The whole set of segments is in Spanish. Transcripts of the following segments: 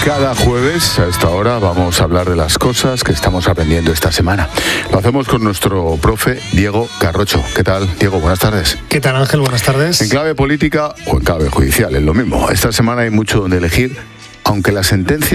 Cada jueves a esta hora vamos a hablar de las cosas que estamos aprendiendo esta semana. Lo hacemos con nuestro profe Diego Garrocho. ¿Qué tal, Diego? Buenas tardes. ¿Qué tal, Ángel? Buenas tardes. En clave política o en clave judicial, es lo mismo. Esta semana hay mucho donde elegir, aunque la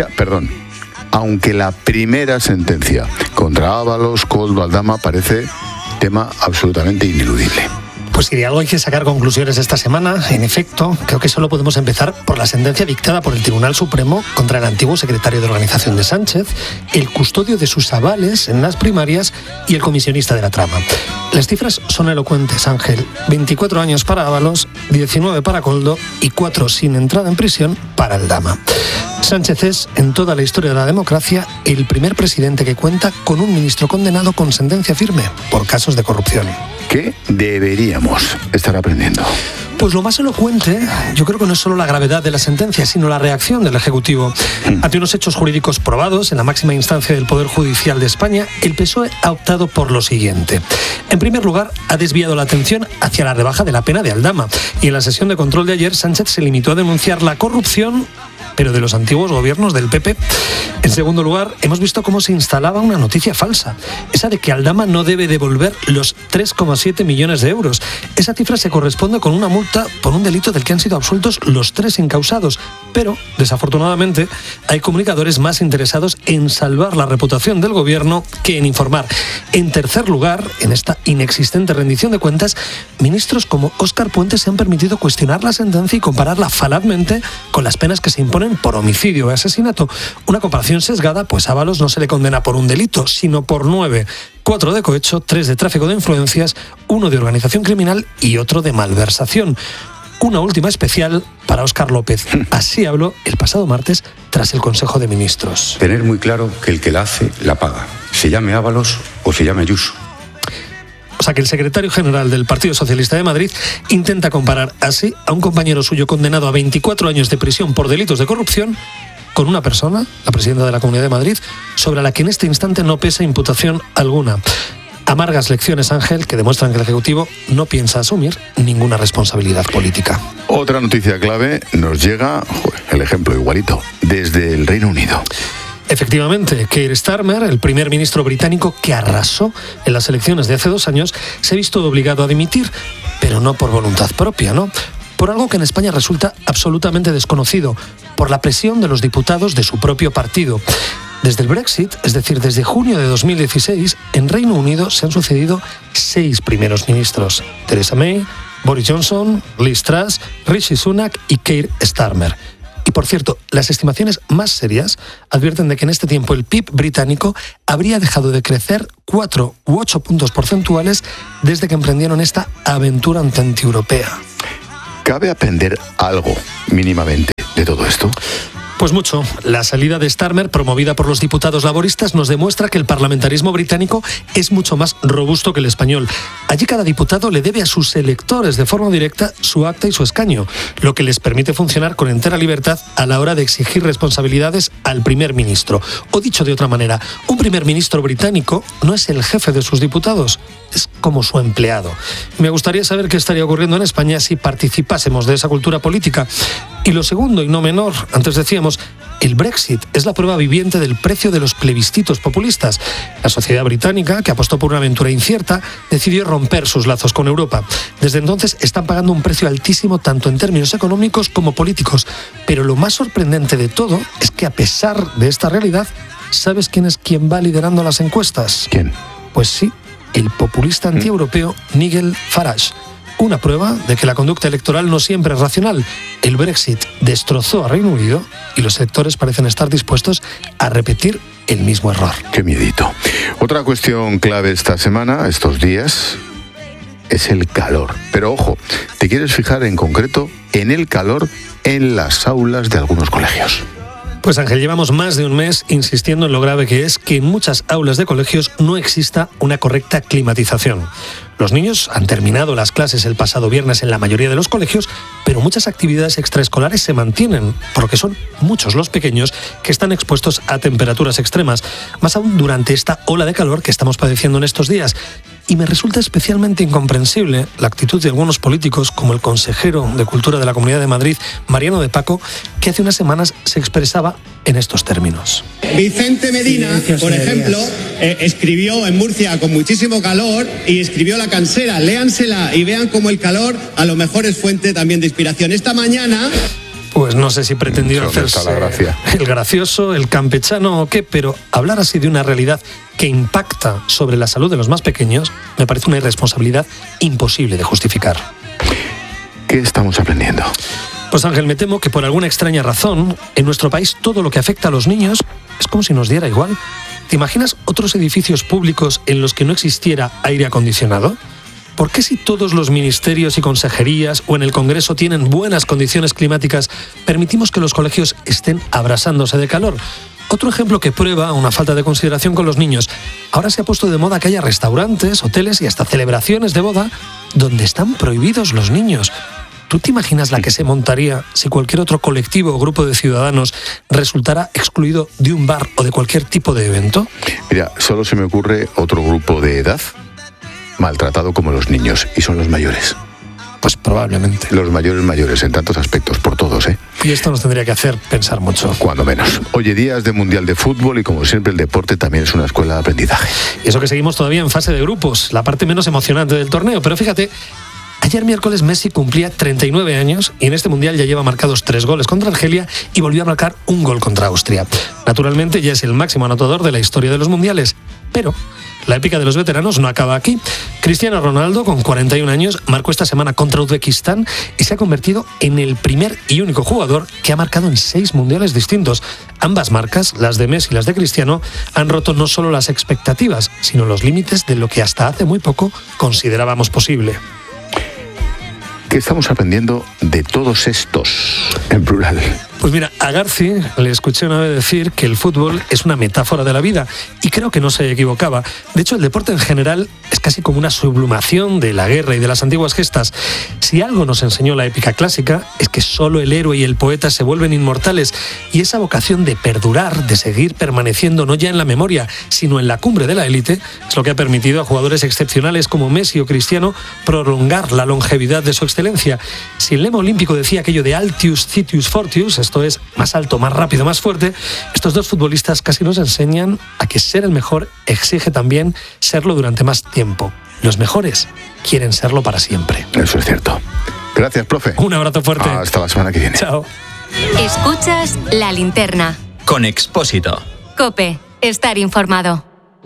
primera sentencia contra Ábalos, Koldo, Aldama parece tema absolutamente ineludible. Pues si de algo hay que sacar conclusiones esta semana, en efecto, creo que solo podemos empezar por la sentencia dictada por el Tribunal Supremo contra el antiguo secretario de Organización de Sánchez, el custodio de sus avales en las primarias y el comisionista de la trama. Las cifras son elocuentes, Ángel. 24 años para Ábalos, 19 para Koldo y 4 sin entrada en prisión para Aldama. Sánchez es, en toda la historia de la democracia, el primer presidente que cuenta con un ministro condenado con sentencia firme por casos de corrupción. ¿Qué deberíamos estar aprendiendo? Pues lo más elocuente, yo creo que no es solo la gravedad de la sentencia, sino la reacción del Ejecutivo. Ante unos hechos jurídicos probados en la máxima instancia del Poder Judicial de España, el PSOE ha optado por lo siguiente. En primer lugar, ha desviado la atención hacia la rebaja de la pena de Aldama. Y en la sesión de control de ayer, Sánchez se limitó a denunciar la corrupción, pero de los antiguos gobiernos del PP. En segundo lugar, hemos visto cómo se instalaba una noticia falsa, esa de que Aldama no debe devolver los 3,7 millones de euros. Esa cifra se corresponde con una multa por un delito del que han sido absueltos los 3 encausados, pero, desafortunadamente, hay comunicadores más interesados en salvar la reputación del gobierno que en informar. En tercer lugar, en esta inexistente rendición de cuentas, ministros como Óscar Puente se han permitido cuestionar la sentencia y compararla falazmente con las penas que se imponen por homicidio o asesinato. Una comparación sesgada, pues a Ábalos no se le condena por un delito, sino por 9. 4 de cohecho, 3 de tráfico de influencias, 1 de organización criminal y otro de malversación. Una última especial para Óscar López. Así habló el pasado martes tras el Consejo de Ministros. Tener muy claro que el que la hace, la paga. Se llame Ábalos o se llame Ayuso. O sea que el secretario general del Partido Socialista de Madrid intenta comparar así a un compañero suyo condenado a 24 años de prisión por delitos de corrupción con una persona, la presidenta de la Comunidad de Madrid, sobre la que en este instante no pesa imputación alguna. Amargas lecciones, Ángel, que demuestran que el Ejecutivo no piensa asumir ninguna responsabilidad política. Otra noticia clave nos llega, el ejemplo igualito, desde el Reino Unido. Efectivamente, Keir Starmer, el primer ministro británico que arrasó en las elecciones de hace 2 años, se ha visto obligado a dimitir, pero no por voluntad propia, ¿no? Por algo que en España resulta absolutamente desconocido, por la presión de los diputados de su propio partido. Desde el Brexit, es decir, desde junio de 2016, en Reino Unido se han sucedido 6 primeros ministros: Theresa May, Boris Johnson, Liz Truss, Rishi Sunak y Keir Starmer. Y por cierto, las estimaciones más serias advierten de que en este tiempo el PIB británico habría dejado de crecer 4 u 8 puntos porcentuales desde que emprendieron esta aventura antieuropea. ¿Cabe aprender algo mínimamente de todo esto? Pues mucho. La salida de Starmer, promovida por los diputados laboristas, nos demuestra que el parlamentarismo británico es mucho más robusto que el español. Allí cada diputado le debe a sus electores de forma directa su acta y su escaño, lo que les permite funcionar con entera libertad a la hora de exigir responsabilidades al primer ministro. O dicho de otra manera, un primer ministro británico no es el jefe de sus diputados, es como su empleado. Me gustaría saber qué estaría ocurriendo en España si participásemos de esa cultura política. Y lo segundo, y no menor, antes decíamos, el Brexit es la prueba viviente del precio de los plebiscitos populistas. La sociedad británica, que apostó por una aventura incierta, decidió romper sus lazos con Europa. Desde entonces están pagando un precio altísimo tanto en términos económicos como políticos. Pero lo más sorprendente de todo es que a pesar de esta realidad, ¿sabes quién es quien va liderando las encuestas? ¿Quién? Pues sí, el populista antieuropeo Nigel Farage. Una prueba de que la conducta electoral no siempre es racional. El Brexit destrozó a Reino Unido y los electores parecen estar dispuestos a repetir el mismo error. Qué miedito. Otra cuestión clave esta semana, estos días, es el calor. Pero ojo, te quieres fijar en concreto en el calor en las aulas de algunos colegios. Pues Ángel, llevamos más de un mes insistiendo en lo grave que es que en muchas aulas de colegios no exista una correcta climatización. Los niños han terminado las clases el pasado viernes en la mayoría de los colegios, pero muchas actividades extraescolares se mantienen, porque son muchos los pequeños que están expuestos a temperaturas extremas, más aún durante esta ola de calor que estamos padeciendo en estos días. Y me resulta especialmente incomprensible la actitud de algunos políticos, como el consejero de Cultura de la Comunidad de Madrid, Mariano de Paco, que hace unas semanas se expresaba en estos términos. Vicente Medina, por ejemplo, escribió en Murcia con muchísimo calor y escribió La Cansera. Léansela y vean cómo el calor a lo mejor es fuente también de inspiración. Esta mañana... Pues no sé si pretendió hacerse el gracioso, el campechano o qué, pero hablar así de una realidad que impacta sobre la salud de los más pequeños me parece una irresponsabilidad imposible de justificar. ¿Qué estamos aprendiendo? Pues Ángel, me temo que por alguna extraña razón, en nuestro país todo lo que afecta a los niños es como si nos diera igual. ¿Te imaginas otros edificios públicos en los que no existiera aire acondicionado? ¿Por qué si todos los ministerios y consejerías o en el Congreso tienen buenas condiciones climáticas, permitimos que los colegios estén abrasándose de calor? Otro ejemplo que prueba una falta de consideración con los niños. Ahora se ha puesto de moda que haya restaurantes, hoteles y hasta celebraciones de boda donde están prohibidos los niños. ¿Tú te imaginas la que se montaría si cualquier otro colectivo o grupo de ciudadanos resultara excluido de un bar o de cualquier tipo de evento? Mira, solo se me ocurre otro grupo de edad maltratado como los niños, y son los mayores. Pues probablemente. Los mayores en tantos aspectos, por todos, ¿eh? Y esto nos tendría que hacer pensar mucho. Cuando menos. Oye, días de Mundial de Fútbol y como siempre el deporte también es una escuela de aprendizaje. Y eso que seguimos todavía en fase de grupos, la parte menos emocionante del torneo, pero fíjate, ayer miércoles Messi cumplía 39 años y en este Mundial ya lleva marcados 3 goles contra Argelia y volvió a marcar un gol contra Austria. Naturalmente ya es el máximo anotador de la historia de los mundiales, pero la épica de los veteranos no acaba aquí. Cristiano Ronaldo, con 41 años, marcó esta semana contra Uzbekistán y se ha convertido en el primer y único jugador que ha marcado en 6 mundiales distintos. Ambas marcas, las de Messi y las de Cristiano, han roto no solo las expectativas, sino los límites de lo que hasta hace muy poco considerábamos posible. ¿Qué estamos aprendiendo de todos estos, en plural? Pues mira, a Garci le escuché una vez decir que el fútbol es una metáfora de la vida y creo que no se equivocaba. De hecho, el deporte en general es casi como una sublimación de la guerra y de las antiguas gestas. Si algo nos enseñó la épica clásica es que solo el héroe y el poeta se vuelven inmortales y esa vocación de perdurar, de seguir permaneciendo no ya en la memoria, sino en la cumbre de la élite, es lo que ha permitido a jugadores excepcionales como Messi o Cristiano prolongar la longevidad de su excelencia. Si el lema olímpico decía aquello de Altius, Citius, Fortius, esto es más alto, más rápido, más fuerte, estos dos futbolistas casi nos enseñan a que ser el mejor exige también serlo durante más tiempo. Los mejores quieren serlo para siempre. Eso es cierto. Gracias, profe. Un abrazo fuerte. Hasta la semana que viene. Chao. Escuchas La Linterna. Con Expósito. COPE. Estar informado.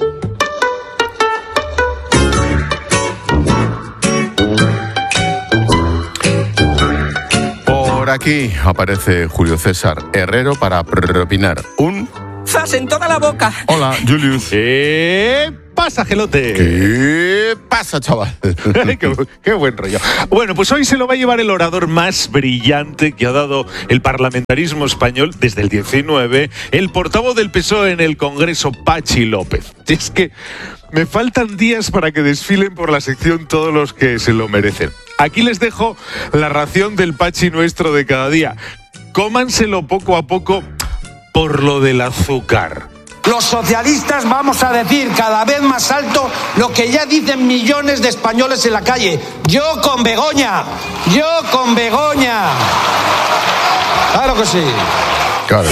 Por aquí aparece Julio César Herrero para propinar un... ¡Zas en toda la boca! Hola, Julius. ¿Qué pasa, Gelote? ¿Qué pasa, chaval? qué buen rollo. Bueno, pues hoy se lo va a llevar el orador más brillante que ha dado el parlamentarismo español desde el 19, el portavoz del PSOE en el Congreso, Pachi López. Es que me faltan días para que desfilen por la sección todos los que se lo merecen. Aquí les dejo la ración del Pachi nuestro de cada día. Cómanselo poco a poco por lo del azúcar. Los socialistas vamos a decir cada vez más alto lo que ya dicen millones de españoles en la calle. Yo con Begoña, yo con Begoña. Claro que sí. Claro.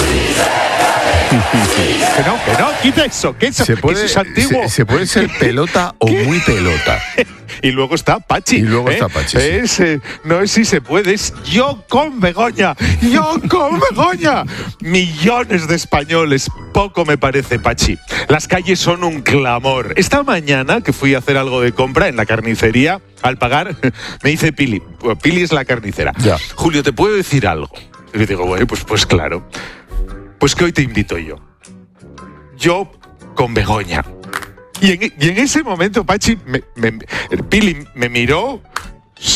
Que no, quita eso, que eso, Se puede, que eso es antiguo. se puede ser pelota o muy pelota. Y luego está Pachi. Y luego está Pachi, sí. No es si se puede, es yo con Begoña. Yo con Begoña. Millones de españoles. Poco me parece, Pachi. Las calles son un clamor. Esta mañana que fui a hacer algo de compra en la carnicería, al pagar, me dice Pili. Pili es la carnicera. Ya. Julio, ¿te puedo decir algo? Y le digo, bueno, pues claro. Pues que hoy te invito yo. Yo con Begoña. Y en ese momento, Pachi, Pili me miró,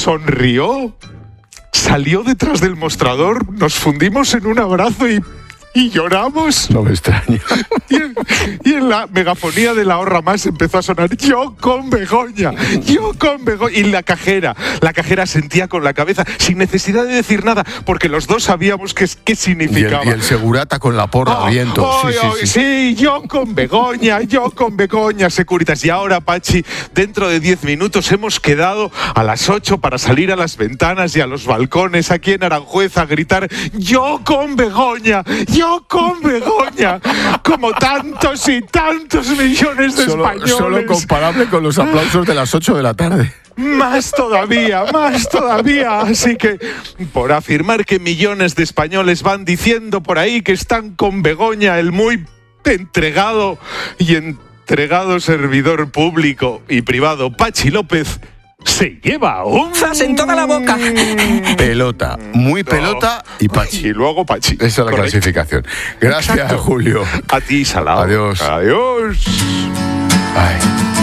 sonrió, salió detrás del mostrador, nos fundimos en un abrazo y y lloramos. No me extraña. Y en la megafonía de la Horra Más empezó a sonar yo con Begoña. Y la cajera sentía con la cabeza, sin necesidad de decir nada, porque los dos sabíamos qué significaba. Y el segurata con la porra a viento. Sí, yo con Begoña, Securitas. Y ahora, Pachi, dentro de 10 minutos hemos quedado a las 8 para salir a las ventanas y a los balcones aquí en Aranjuez a gritar yo con Begoña, como tantos y tantos millones de españoles. Solo comparable con los aplausos de las 8 de la tarde. Más todavía. Así que, por afirmar que millones de españoles van diciendo por ahí que están con Begoña, el muy entregado servidor público y privado Pachi López se lleva un... ¡Zas en toda la boca! Pelota, muy pelota y Pachi. Y luego Pachi. Esa es la clasificación. Gracias, Exacto. Julio. A ti, Salado. Adiós. Ay.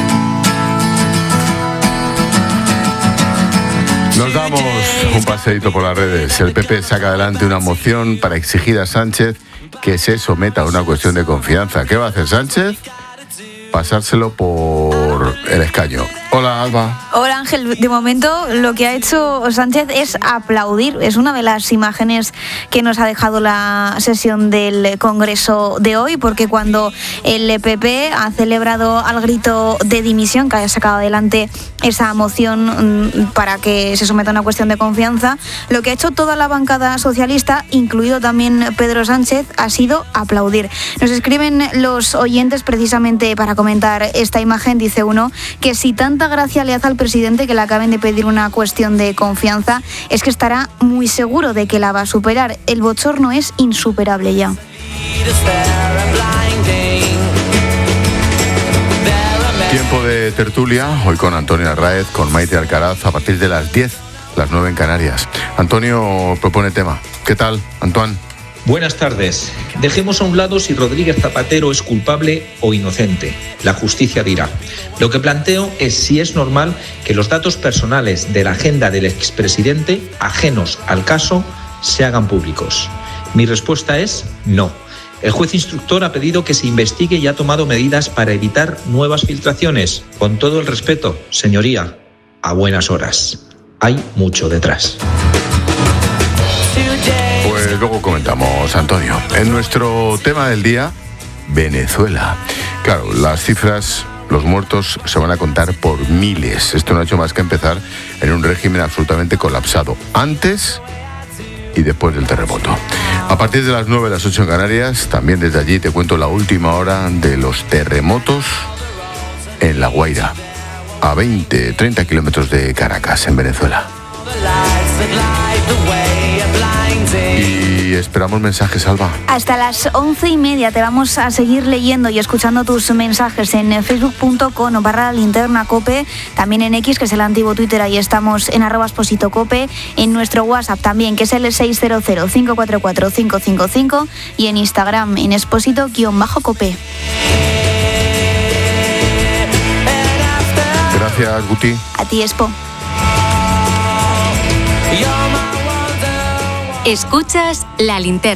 Nos damos un paseíto por las redes. El PP saca adelante una moción para exigir a Sánchez que se someta a una cuestión de confianza. ¿Qué va a hacer Sánchez? Pasárselo por el escaño. Hola, Alba. Hola, Ángel. De momento lo que ha hecho Sánchez es aplaudir. Es una de las imágenes que nos ha dejado la sesión del Congreso de hoy, porque cuando el PP ha celebrado al grito de dimisión que haya sacado adelante esa moción para que se someta a una cuestión de confianza, lo que ha hecho toda la bancada socialista, incluido también Pedro Sánchez, ha sido aplaudir. Nos escriben los oyentes precisamente para comentar esta imagen. Dice uno que si tanta gracia le hace al presidente que le acaben de pedir una cuestión de confianza, es que estará muy seguro de que la va a superar. El bochorno es insuperable ya. Tiempo de tertulia, hoy con Antonio Arraez, con Maite Alcaraz, a partir de las 10, las 9 en Canarias. Antonio propone tema. ¿Qué tal, Antoine? Buenas tardes. Dejemos a un lado si Rodríguez Zapatero es culpable o inocente. La justicia dirá. Lo que planteo es si es normal que los datos personales de la agenda del expresidente, ajenos al caso, se hagan públicos. Mi respuesta es no. El juez instructor ha pedido que se investigue y ha tomado medidas para evitar nuevas filtraciones. Con todo el respeto, señoría, a buenas horas. Hay mucho detrás. Pues luego comentamos, Antonio. En nuestro tema del día, Venezuela. Claro, las cifras, los muertos se van a contar por miles. Esto no ha hecho más que empezar en un régimen absolutamente colapsado, antes y después del terremoto. A partir de las 9, las 8 en Canarias, también desde allí te cuento la última hora de los terremotos en La Guaira, a 20-30 kilómetros de Caracas, en Venezuela. Y esperamos mensajes, Alba. Hasta las 11:30 te vamos a seguir leyendo y escuchando tus mensajes en facebook.com/linternacope, también en X, que es el antiguo Twitter, ahí estamos en @expositocope, en nuestro WhatsApp también, que es el 600-544-555, y en Instagram en exposito_cope. Gracias, Guti. A ti, Expo. Escuchas La Linterna.